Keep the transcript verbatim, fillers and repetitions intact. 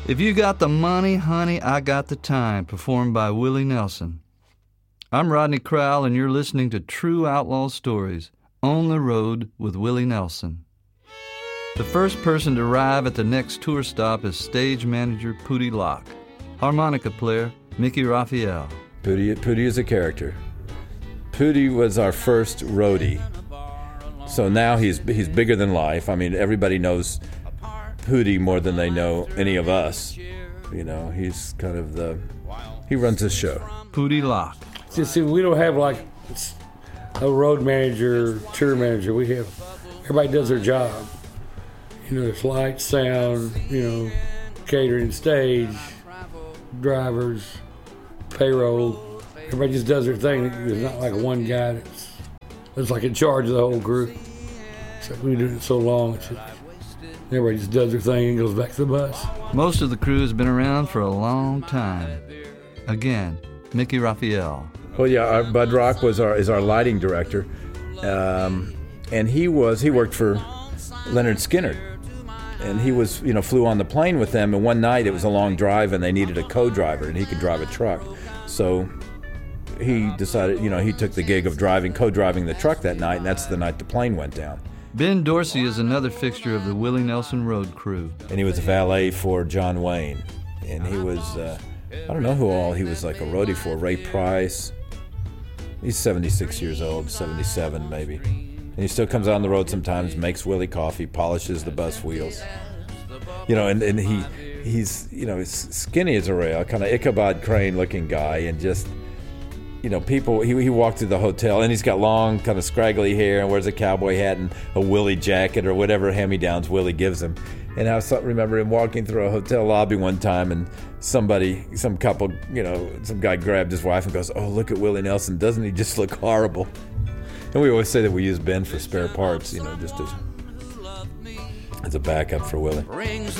If You Got the Money, Honey, I Got the Time, performed by Willie Nelson. I'm Rodney Crowell, and you're listening to True Outlaw Stories, On the Road with Willie Nelson. The first person to arrive at the next tour stop is stage manager Pootie Locke, harmonica player Mickey Raphael. Pootie, Pootie is a character. Pootie was our first roadie. So now he's he's bigger than life. I mean, everybody knows Pootie more than they know any of us. You know, he's kind of the, he runs the show. Pootie Locke. See, see, we don't have like a road manager, tour manager. We have, everybody does their job. You know, there's lights, sound, you know, catering, stage, drivers, payroll. Everybody just does their thing. There's not like one guy that's, that's like in charge of the whole group. So we've been doing it so long, it's just, everybody just does their thing and goes back to the bus. Most of the crew has been around for a long time. Again, Mickey Raphael. Well, yeah, our, Bud Rock was our is our lighting director, um, and he was he worked for Leonard Skinner, and he was you know flew on the plane with them. And one night it was a long drive, and they needed a co-driver, and he could drive a truck, so he decided you know he took the gig of driving co-driving the truck that night, and that's the night the plane went down. Ben Dorsey is another fixture of the Willie Nelson Road crew. And he was a valet for John Wayne, and he was uh, I don't know who all he was like a roadie for. Ray Price. He's seventy-six years old, seventy-seven maybe. And he still comes out on the road sometimes, makes Willie coffee, polishes the bus wheels. You know, and, and he he's, you know, he's skinny as a rail, kind of Ichabod Crane looking guy, and just, you know, people, he, he walked through the hotel, and he's got long, kind of scraggly hair, and wears a cowboy hat and a Willie jacket or whatever hand-me-downs Willie gives him. And I remember him walking through a hotel lobby one time, and somebody, some couple, you know, some guy grabbed his wife and goes, "Oh, look at Willie Nelson. Doesn't he just look horrible?" And we always say that we use Ben for spare parts, you know, just as, as a backup for Willie.